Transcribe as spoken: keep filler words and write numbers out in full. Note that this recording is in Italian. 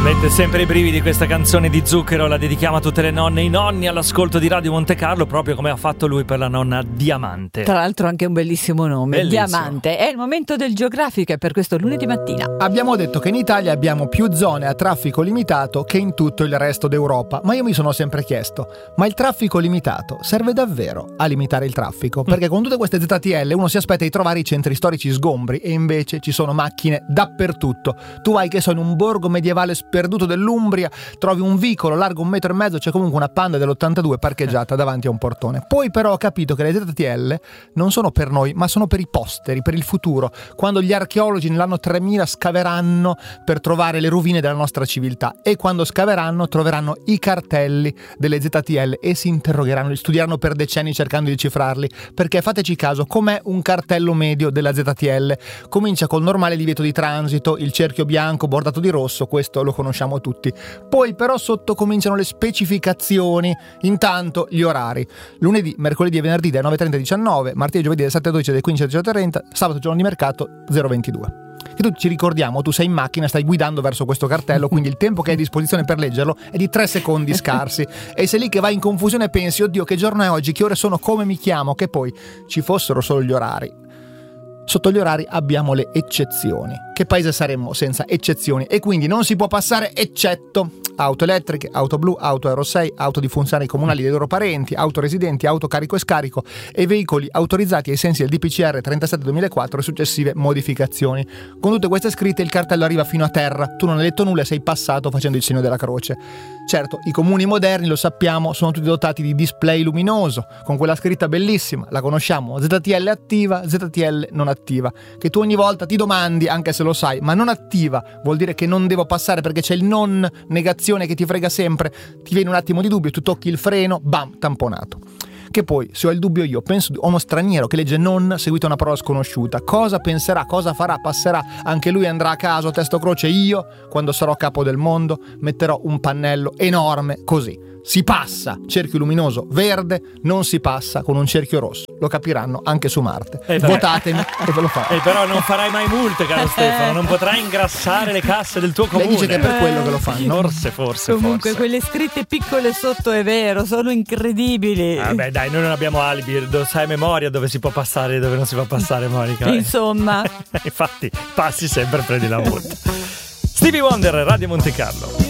Mette sempre i brividi questa canzone di Zucchero, la dedichiamo a tutte le nonne e i nonni all'ascolto di Radio Monte Carlo, proprio come ha fatto lui per la nonna Diamante. Tra l'altro anche un bellissimo nome, bellissimo. Diamante. È il momento del geografico e per questo lunedì mattina abbiamo detto che in Italia abbiamo più zone a traffico limitato che in tutto il resto d'Europa, ma io mi sono sempre chiesto, ma il traffico limitato serve davvero a limitare il traffico? Perché con tutte queste Z T L uno si aspetta di trovare i centri storici sgombri e invece ci sono macchine dappertutto. Tu vai, che so, in un borgo medievale sperduto dell'Umbria, trovi un vicolo largo un metro e mezzo, c'è comunque una Panda dell'ottantadue parcheggiata davanti a un portone. Poi però ho capito che le Z T L non sono per noi, ma sono per i posteri, per il futuro, quando gli archeologi nell'anno tremila scaveranno per trovare le rovine della nostra civiltà, e quando scaveranno troveranno i cartelli delle Z T L e si interrogheranno, li studieranno per decenni cercando di cifrarli, perché fateci caso, com'è un cartello medio della Z T L? Comincia col normale divieto di transito, il cerchio bianco bordato di rosso, questo lo conosciamo tutti. Poi però sotto cominciano le specificazioni, intanto gli orari: lunedì, mercoledì e venerdì dalle nove e trenta alle diciannove, martedì e giovedì dalle sette alle dodici e dalle quindici alle diciotto e trenta, sabato giorno di mercato zero ventidue. Che tutti ci ricordiamo, tu sei in macchina, stai guidando verso questo cartello, quindi il tempo che hai a disposizione per leggerlo è di tre secondi scarsi e sei lì che vai in confusione e pensi, oddio, che giorno è oggi, che ore sono, come mi chiamo, che poi ci fossero solo gli orari. Sotto gli orari abbiamo le eccezioni. Che paese saremmo senza eccezioni? E quindi non si può passare eccetto auto elettriche, auto blu, auto Euro sei, auto di funzionari comunali dei loro parenti, auto residenti, auto carico e scarico e veicoli autorizzati ai sensi del D P C R trentasette duemilaquattro e successive modificazioni. Con tutte queste scritte il cartello arriva fino a terra, tu non hai letto nulla e sei passato facendo il segno della croce. Certo, i comuni moderni, lo sappiamo, sono tutti dotati di display luminoso, con quella scritta bellissima, la conosciamo, Z T L attiva, Z T L non attiva, che tu ogni volta ti domandi, anche se lo sai, ma non attiva vuol dire che non devo passare perché c'è il non negazione che ti frega sempre, ti viene un attimo di dubbio, tu tocchi il freno, bam, tamponato. Che poi, se ho il dubbio io, penso a uno straniero che legge non seguito a una parola sconosciuta, cosa penserà, cosa farà, passerà, anche lui andrà a caso, testo croce. Io, quando sarò capo del mondo, metterò un pannello enorme così: si passa, cerchio luminoso verde, non si passa con un cerchio rosso. Lo capiranno anche su Marte. Eh, Votatemi e ve lo farò. Eh, però non farai mai multe, caro Stefano, non potrai ingrassare le casse del tuo comune. Lei dice che è per quello che lo fanno. Forse, forse, Comunque forse. quelle scritte piccole sotto è vero, sono incredibili. Vabbè, ah, dai, noi non abbiamo alibi, lo sai a memoria dove si può passare e dove non si può passare, Monica. Insomma. Infatti, passi sempre, prendi la multa. Stevie Wonder, Radio Monte Carlo.